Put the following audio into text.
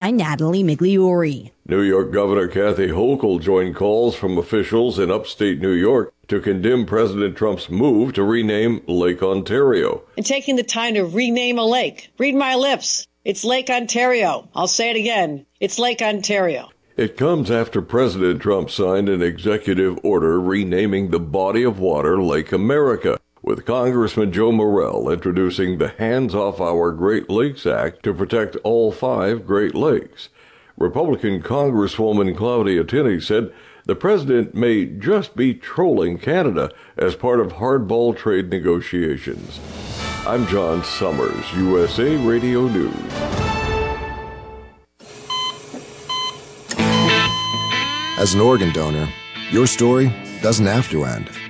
by Natalie Migliori. New York Governor Kathy Hochul joined calls from officials in upstate New York to condemn President Trump's move to rename Lake Ontario. And taking the time to rename a lake. Read my lips. It's Lake Ontario. I'll say it again. It's Lake Ontario. It comes after President Trump signed an executive order renaming the body of water Lake America, with Congressman Joe Morrell introducing the Hands Off Our Great Lakes Act to protect all 5 Great Lakes. Republican Congresswoman Claudia Tenney said the president may just be trolling Canada as part of hardball trade negotiations. I'm John Summers, USA Radio News. As an organ donor, your story doesn't have to end.